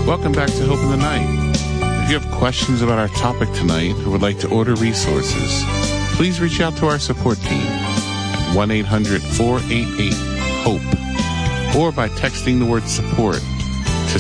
Welcome back to Hope in the Night. If you have questions about our topic tonight or would like to order resources, please reach out to our support team at 1-800-488-HOPE or by texting the word support to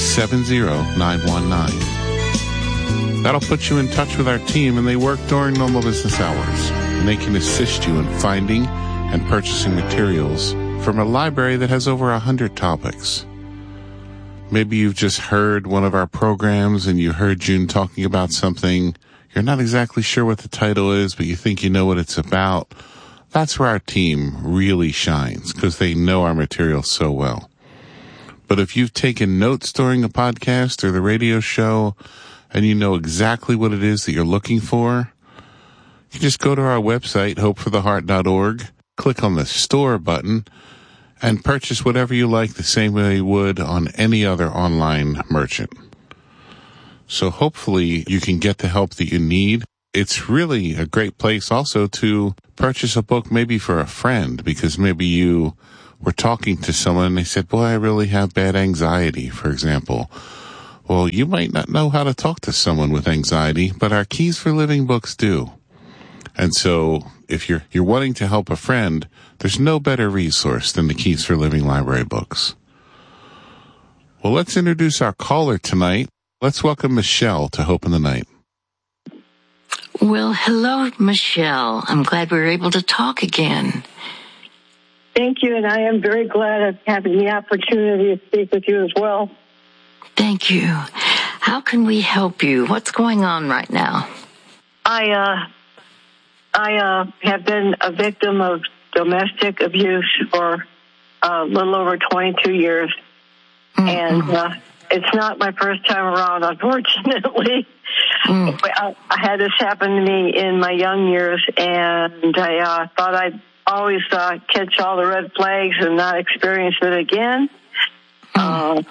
70919. That'll put you in touch with our team, and they work during normal business hours, and they can assist you in finding and purchasing materials from a library that has over 100 topics. Maybe you've just heard one of our programs and you heard June talking about something. You're not exactly sure what the title is, but you think you know what it's about. That's where our team really shines, because they know our material so well. But if you've taken notes during a podcast or the radio show and you know exactly what it is that you're looking for, you just go to our website, hopefortheheart.org, click on the store button, and purchase whatever you like the same way you would on any other online merchant. So hopefully you can get the help that you need. It's really a great place also to purchase a book maybe for a friend, because maybe you were talking to someone and they said, boy, I really have bad anxiety, for example. Well, you might not know how to talk to someone with anxiety, but our Keys for Living books do. And so if you're wanting to help a friend, there's no better resource than the Keys for Living library books. Well, let's introduce our caller tonight. Let's welcome Michelle to Hope in the Night. Well, hello, Michelle. I'm glad we were able to talk again. Thank you, and I am very glad of having the opportunity to speak with you as well. Thank you. How can we help you? What's going on right now? I have been a victim of domestic abuse for a little over 22 years. Mm-hmm. And it's not my first time around, unfortunately. I had this happen to me in my young years, and I thought I'd always catch all the red flags and not experience it again. But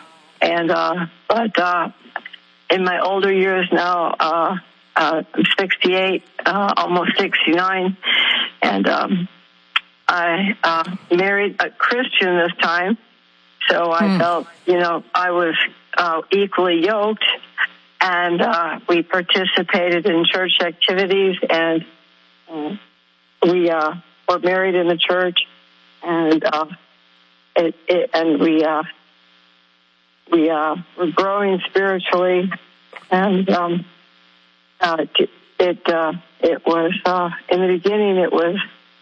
in my older years now, I'm 68, almost 69, and I married a Christian this time, so I felt, I was equally yoked, and we participated in church activities, and we were married in the church, and we were growing spiritually, and it was in the beginning. It was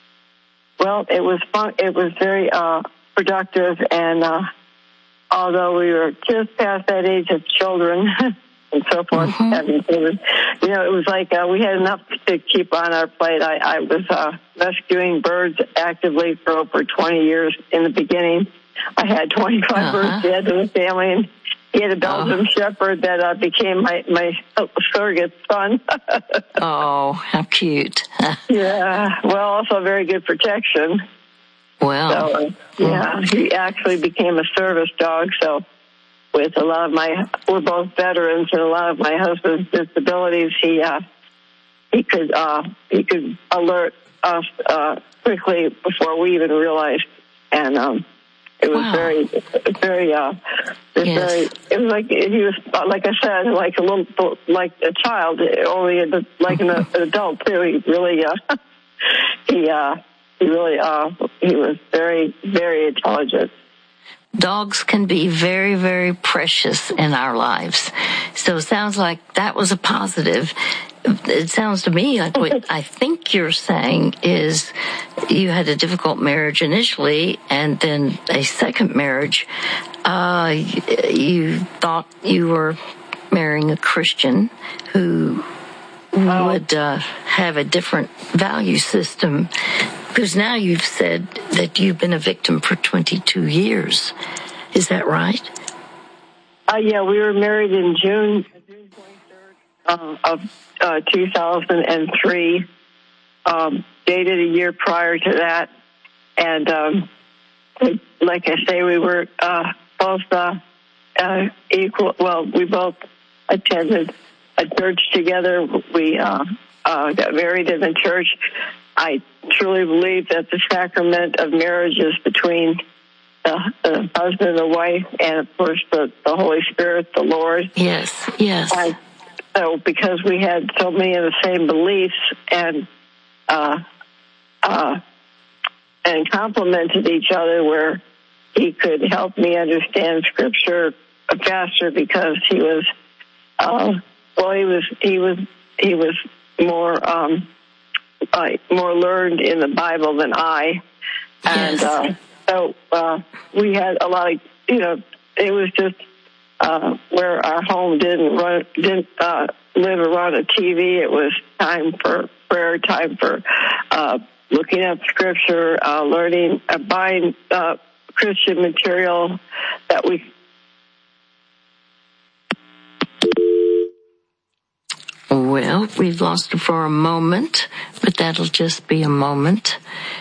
fun. It was very productive, and although we were just past that age of children and so forth, having children, it was like we had enough to keep on our plate. I was rescuing birds actively for over 20 years. In the beginning, I had 25 birds to add to the family, and he had a Belgian Shepherd that became my surrogate son. Oh, how cute. Yeah, well, also very good protection. Well. So, he actually became a service dog, so with a lot of we're both veterans, and a lot of my husband's disabilities, he could alert us quickly before we even realized, and it was very, it was like he was, like I said, like a little, like a child, only like an adult too. He really, he was very, very intelligent. Dogs can be very, very precious in our lives. So it sounds like that was a positive. It sounds to me like what I think you're saying is you had a difficult marriage initially, and then a second marriage. You thought you were marrying a Christian who would have a different value system. Because now you've said that you've been a victim for 22 years. Is that right? Yeah, we were married in June 23rd of 2003. Dated a year prior to that. And like I say, we were both equal. Well, we both attended a church together. We got married in the church. I truly believe that the sacrament of marriage is between the husband, the wife, and of course the Holy Spirit, the Lord. Yes, yes. And so because we had so many of the same beliefs and complemented each other, where he could help me understand Scripture faster because he was more learned in the Bible than I, and so we had a lot of, it was just where our home didn't live around a TV. It was time for prayer, time for looking up Scripture, learning, buying Christian material that we. Well, we've lost her for a moment, but that'll just be a moment.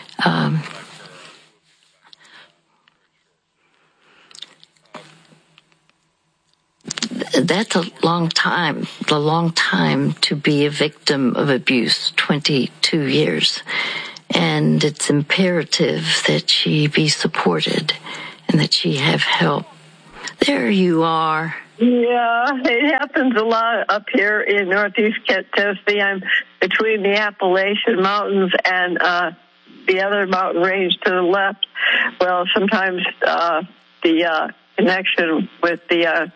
That's a long time to be a victim of abuse, 22 years. And it's imperative that she be supported and that she have help. There you are. Yeah, it happens a lot up here in Northeast Tennessee. I'm between the Appalachian Mountains and the other mountain range to the left. Well, sometimes the connection with the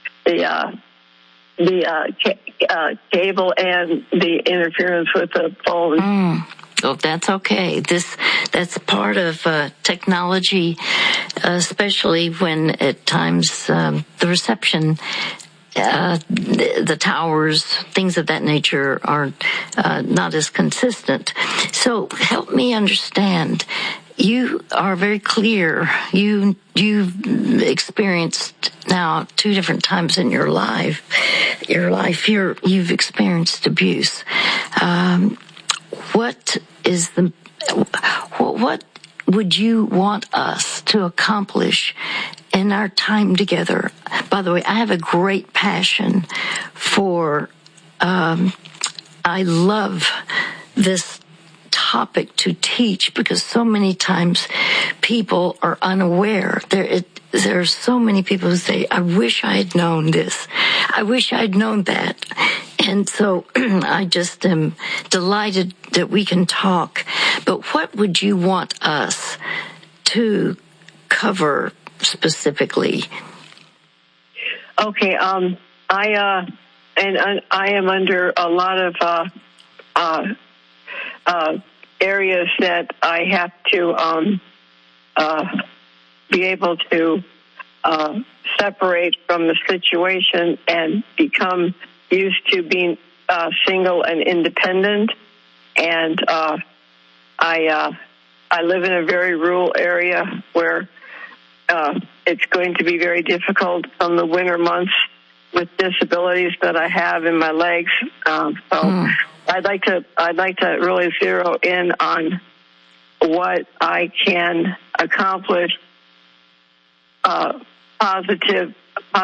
cable and the interference with the phone. Oh, that's okay. That's part of technology, especially when at times the reception, the towers, things of that nature are not as consistent. So help me understand. You are very clear. You've experienced now 2 different times in your life. You've experienced abuse. What would you want us to accomplish in our time together? By the way, I have a great passion for, I love this topic to teach because so many times people are unaware. There are so many people who say, I wish I had known this. I wish I'd known that. And so I just am delighted that we can talk. But what would you want us to cover specifically? Okay, I am under a lot of areas that I have to be able to separate from the situation and become used to being single and independent. And I live in a very rural area where it's going to be very difficult from the winter months with disabilities that I have in my legs. I'd like to really zero in on what I can accomplish. Positive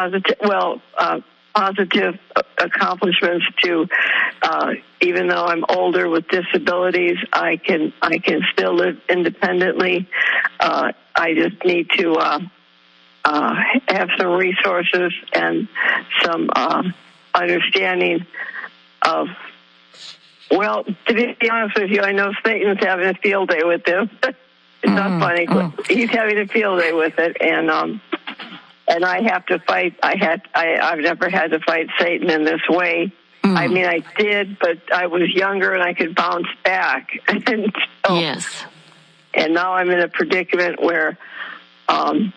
accomplishments to, even though I'm older with disabilities, I can still live independently. I just need to have some resources and some understanding of. Well, to be honest with you, I know Satan's having a field day with this. It's not funny, but he's having a field day with it, and I have to fight. I've never had to fight Satan in this way. I mean, I did, but I was younger and I could bounce back. And so, yes. And now I'm in a predicament where I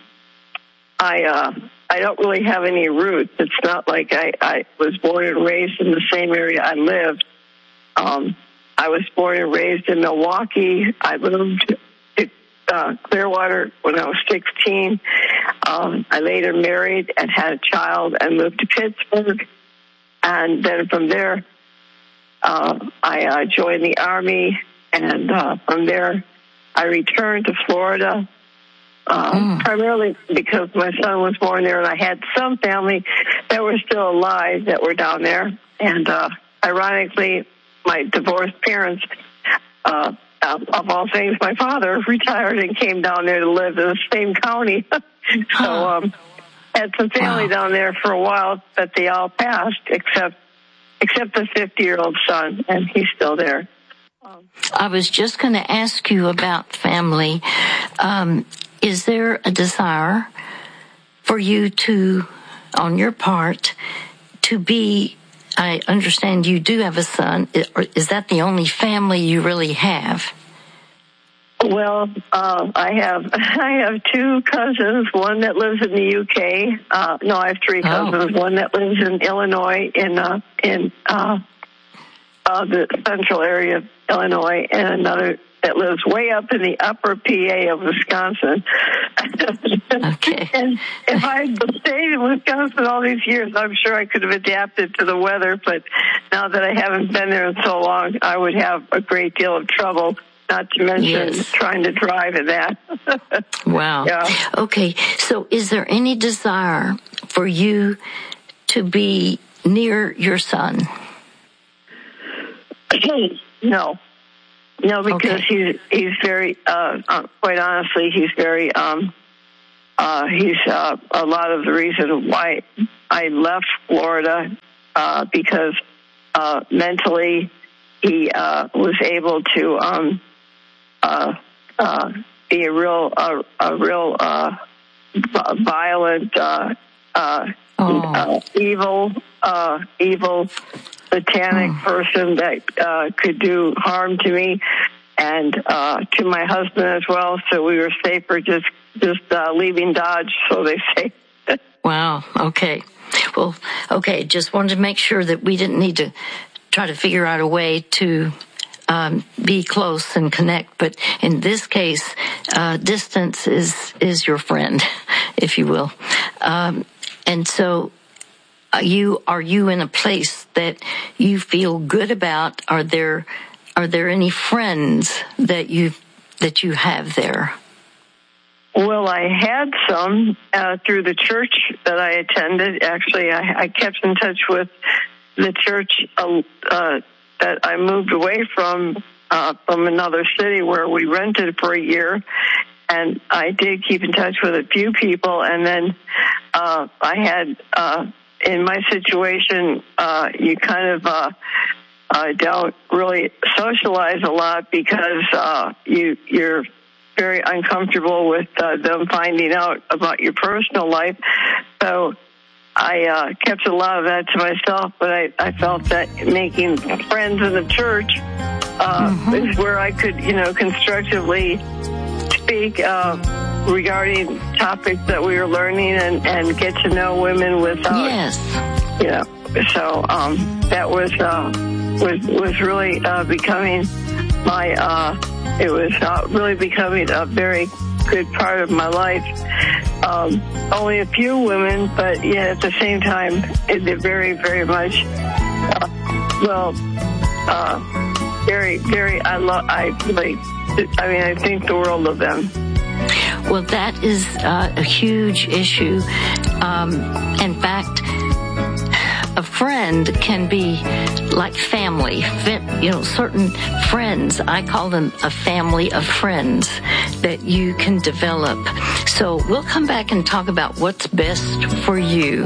don't really have any roots. It's not like I was born and raised in the same area I lived. I was born and raised in Milwaukee. I moved to Clearwater when I was 16. I later married and had a child and moved to Pittsburgh. And then from there, I joined the Army. And from there, I returned to Florida, primarily because my son was born there. And I had some family that were still alive that were down there. And ironically, my divorced parents of all things, my father retired and came down there to live in the same county. So had some family down there for a while, but they all passed except the 50-year-old son, and he's still there. I was just going to ask you about family. Is there a desire for you to, on your part, to be, I understand you do have a son. Is that the only family you really have? Well, I have two cousins, one that lives in the UK. No, I have three cousins. One that lives in Illinois, in the central area of Illinois, and another that lives way up in the upper PA of Wisconsin. Okay. And if I had stayed in Wisconsin all these years, I'm sure I could have adapted to the weather, but now that I haven't been there in so long, I would have a great deal of trouble, not to mention trying to drive in that. Wow. Yeah. Okay, so is there any desire for you to be near your son? No, because he's very, quite honestly, he's very, he's a lot of the reason why I left Florida, because mentally he was able to be a real violent, evil satanic person that could do harm to me and to my husband as well. So we were safer just leaving Dodge, so they say. Wow. Okay. Well, okay. Just wanted to make sure that we didn't need to try to figure out a way to be close and connect. But in this case, distance is your friend, if you will. And so are you in a place that you feel good about? Are there any friends that you have there? Well, I had some through the church that I attended. Actually, I kept in touch with the church that I moved away from another city where we rented for a year. And I did keep in touch with a few people. And then I had, in my situation, you kind of don't really socialize a lot because you're very uncomfortable with them finding out about your personal life. So I kept a lot of that to myself, but I felt that making friends in the church is where I could, constructively speak regarding topics that we were learning and get to know women without, So that was really becoming it was really becoming a very good part of my life. Only a few women, but at the same time, they're very, very much, very, very, I think the world of them. Well, that is a huge issue. In fact, a friend can be like family. Certain friends, I call them a family of friends that you can develop. So we'll come back and talk about what's best for you.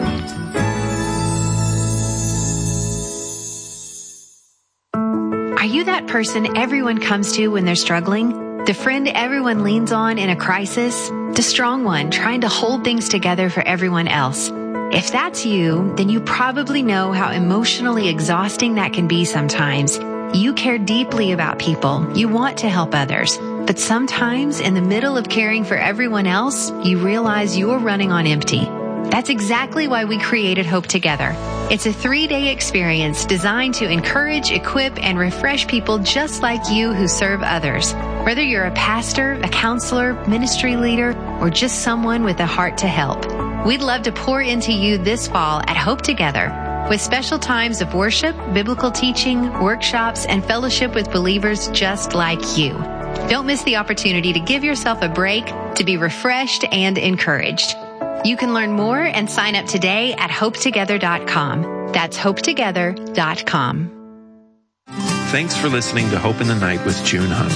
Are you that person everyone comes to when they're struggling? The friend everyone leans on in a crisis? The strong one trying to hold things together for everyone else? If that's you, then you probably know how emotionally exhausting that can be sometimes. You care deeply about people. You want to help others. But sometimes, in the middle of caring for everyone else, you realize you're running on empty. That's exactly why we created Hope Together. It's a 3-day experience designed to encourage, equip, and refresh people just like you who serve others. Whether you're a pastor, a counselor, ministry leader, or just someone with a heart to help. We'd love to pour into you this fall at Hope Together, with special times of worship, biblical teaching, workshops, and fellowship with believers just like you. Don't miss the opportunity to give yourself a break, to be refreshed and encouraged. You can learn more and sign up today at hopetogether.com. That's hopetogether.com. Thanks for listening to Hope in the Night with June Hunt.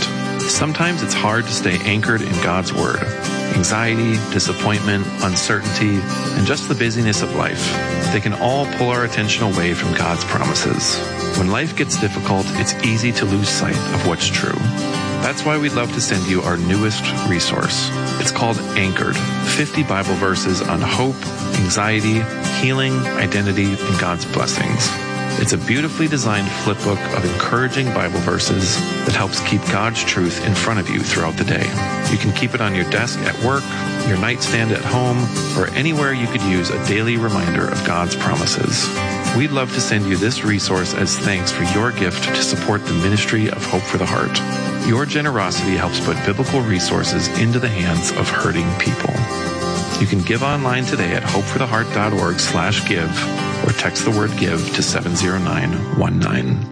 Sometimes it's hard to stay anchored in God's Word. Anxiety, disappointment, uncertainty, and just the busyness of life, they can all pull our attention away from God's promises. When life gets difficult, it's easy to lose sight of what's true. That's why we'd love to send you our newest resource. It's called Anchored, 50 Bible verses on hope, anxiety, healing, identity, and God's blessings. It's a beautifully designed flipbook of encouraging Bible verses that helps keep God's truth in front of you throughout the day. You can keep it on your desk at work, your nightstand at home, or anywhere you could use a daily reminder of God's promises. We'd love to send you this resource as thanks for your gift to support the ministry of Hope for the Heart. Your generosity helps put biblical resources into the hands of hurting people. You can give online today at hopefortheheart.org/give or text the word give to 70919.